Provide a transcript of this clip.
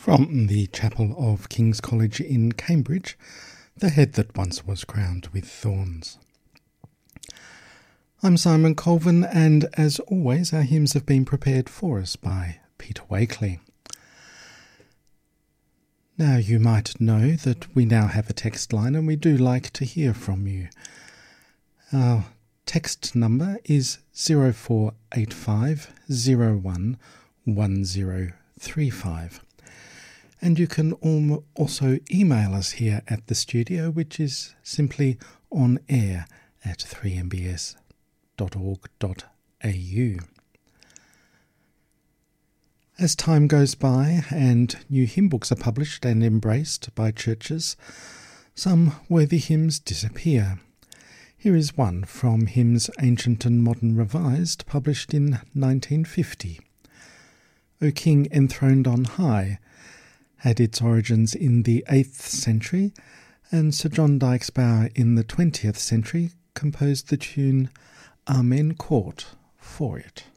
From the chapel of King's College in Cambridge, The Head That Once Was Crowned with Thorns. I'm Simon Colvin, and as always our hymns have been prepared for us by Peter Wakely. Now you might know that we now have a text line and we do like to hear from you. Our text number is 0485 01 1035. And you can also email us here at the studio, which is simply onair@3mbs.org.au. As time goes by and new hymn books are published and embraced by churches, some worthy hymns disappear. Here is one from Hymns Ancient and Modern Revised, published in 1950. O King Enthroned on High had its origins in the 8th century, and Sir John Dykes-Bauer in the 20th century composed the tune Amen Court for it.